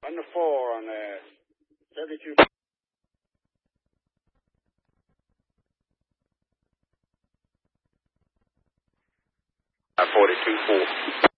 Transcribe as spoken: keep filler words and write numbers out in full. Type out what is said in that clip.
On the four on uh, seventy-two. forty-two four.